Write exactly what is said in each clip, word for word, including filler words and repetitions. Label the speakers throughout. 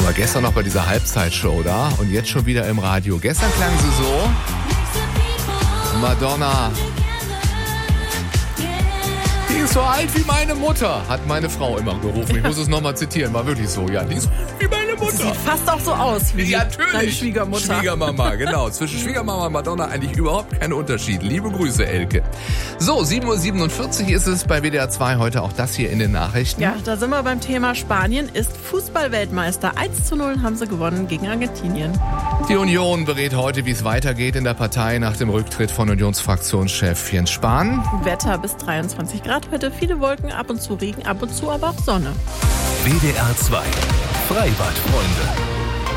Speaker 1: Aber gestern noch bei dieser Halbzeitshow da und jetzt schon wieder im Radio. Gestern klang sie so. Madonna. Die ist so alt wie meine Mutter, hat meine Frau immer gerufen. Ich muss es nochmal zitieren, war wirklich so. Ja, die ist wie meine Mutter.
Speaker 2: Sieht fast auch so aus wie
Speaker 1: ja,
Speaker 2: deine Schwiegermutter.
Speaker 1: Schwiegermama, genau. Zwischen Schwiegermama und Madonna eigentlich überhaupt kein Unterschied. Liebe Grüße, Elke. So, sieben Uhr siebenundvierzig ist es bei W D R zwei heute auch das hier in den Nachrichten.
Speaker 2: Ja, da sind wir beim Thema Spanien ist Fußball-Weltmeister. eins zu null haben sie gewonnen gegen Argentinien.
Speaker 1: Die Union berät heute, wie es weitergeht in der Partei nach dem Rücktritt von Unionsfraktionschef Jens Spahn.
Speaker 2: Wetter bis dreiundzwanzig Grad heute, viele Wolken, ab und zu Regen, ab und zu aber auch Sonne.
Speaker 3: W D R zwei Freibad-Freunde.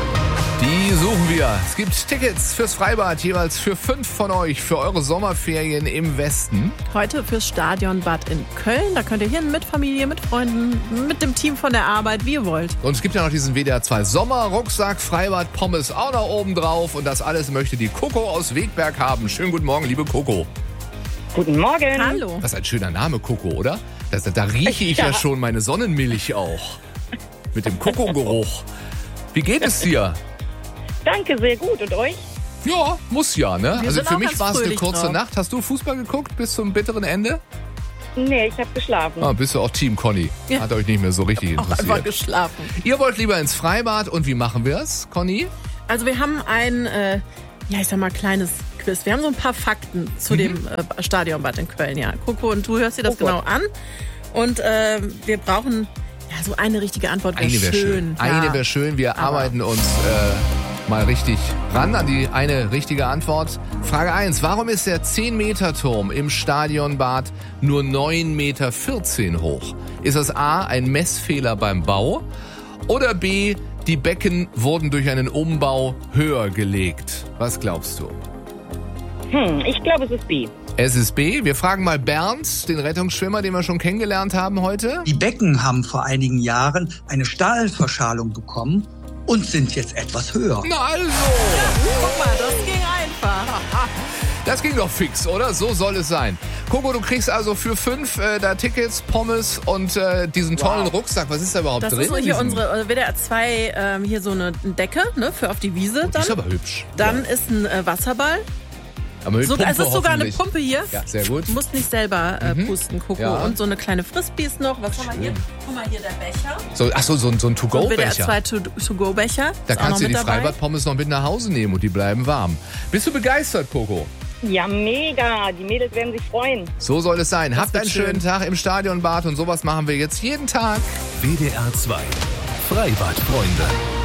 Speaker 1: Die suchen wir. Es gibt Tickets fürs Freibad, jeweils für fünf von euch, für eure Sommerferien im Westen.
Speaker 2: Heute fürs Stadionbad in Köln. Da könnt ihr hin mit Familie, mit Freunden, mit dem Team von der Arbeit, wie ihr wollt.
Speaker 1: Und es gibt ja noch diesen W D R zwei Sommerrucksack, Freibad, Pommes auch noch oben drauf. Und das alles möchte die Coco aus Wegberg haben. Schönen guten Morgen, liebe Coco.
Speaker 4: Guten Morgen.
Speaker 2: Hallo.
Speaker 1: Das ist ein schöner Name, Coco, oder? Das, da rieche ich ja. ja schon meine Sonnenmilch auch. Mit dem Coco-Geruch. Wie geht es dir?
Speaker 4: Danke, sehr gut. Und euch?
Speaker 1: Ja, muss ja, ne?
Speaker 2: Wir
Speaker 1: also
Speaker 2: sind
Speaker 1: für
Speaker 2: auch
Speaker 1: mich
Speaker 2: ganz
Speaker 1: war es eine
Speaker 2: fröhlich
Speaker 1: kurze
Speaker 2: drauf.
Speaker 1: Nacht. Hast du Fußball geguckt bis zum bitteren Ende?
Speaker 4: Nee, ich habe geschlafen.
Speaker 1: Ah, bist du auch Team Conny?
Speaker 2: Ja.
Speaker 1: Hat euch nicht mehr so richtig
Speaker 2: Auch einfach
Speaker 1: interessiert.
Speaker 2: geschlafen.
Speaker 1: Ihr wollt lieber ins Freibad und wie machen wir es, Conny?
Speaker 2: Also wir haben ein, äh, ja ich sag mal, kleines Quiz. Wir haben so ein paar Fakten zu
Speaker 1: Mhm.
Speaker 2: dem äh, Stadionbad in Köln. Ja, Coco, und du hörst dir das
Speaker 4: Oh
Speaker 2: genau
Speaker 4: Gott.
Speaker 2: an. Und äh, wir brauchen ja so eine richtige Antwort. Wäre
Speaker 1: Eine wäre schön.
Speaker 2: schön.
Speaker 1: Eine
Speaker 2: Ja.
Speaker 1: wäre schön. Wir
Speaker 2: Aber-
Speaker 1: arbeiten uns äh, mal richtig ran an die eine richtige Antwort. Frage eins. Warum ist der zehn-Meter-Turm im Stadionbad nur neun Meter vierzehn hoch? Ist das A, ein Messfehler beim Bau? Oder B, die Becken wurden durch einen Umbau höher gelegt? Was glaubst du?
Speaker 4: Hm, ich glaube, es ist B.
Speaker 1: Es ist B. Wir fragen mal Bernd, den Rettungsschwimmer, den wir schon kennengelernt haben heute.
Speaker 5: Die Becken haben vor einigen Jahren eine Stahlverschalung bekommen und sind jetzt etwas höher.
Speaker 1: Na also!
Speaker 2: Guck mal, das ging einfach.
Speaker 1: Das ging doch fix, oder? So soll es sein. Coco, du kriegst also für fünf äh, da Tickets, Pommes und äh, diesen tollen
Speaker 4: Wow.
Speaker 1: Rucksack. Was ist da überhaupt
Speaker 2: Das
Speaker 1: drin?
Speaker 2: ist so hier
Speaker 1: Diesen-
Speaker 2: unsere äh, W D R zwei, ähm, hier so eine Decke, ne, für auf die Wiese
Speaker 1: Die
Speaker 2: dann.
Speaker 1: ist aber hübsch.
Speaker 2: Dann ist ein äh, Wasserball.
Speaker 1: Aber mit
Speaker 2: So,
Speaker 1: Pumpe
Speaker 2: es ist sogar eine
Speaker 1: hoffentlich.
Speaker 2: Pumpe hier.
Speaker 1: Ja, sehr gut.
Speaker 2: Du musst nicht selber äh, pusten, Coco.
Speaker 1: Ja.
Speaker 2: Und so eine kleine Frisbees noch. Was haben wir hier? Guck mal, hier der Becher.
Speaker 1: So, ach so, so, ein- so ein
Speaker 2: W D R
Speaker 1: To-Go-Becher.
Speaker 2: zwei To-Go-Becher.
Speaker 1: Da
Speaker 2: Ist auch
Speaker 1: kannst
Speaker 2: noch
Speaker 1: du die
Speaker 2: mit dabei.
Speaker 1: Freibad-Pommes noch mit nach Hause nehmen und die bleiben warm. Bist du begeistert, Coco?
Speaker 4: Ja, mega. Die Mädels werden sich freuen.
Speaker 1: So soll es sein. Habt
Speaker 2: wird
Speaker 1: einen
Speaker 2: schön.
Speaker 1: schönen Tag im Stadionbad und sowas machen wir jetzt jeden Tag.
Speaker 3: W D R zwei Freibad-Freunde.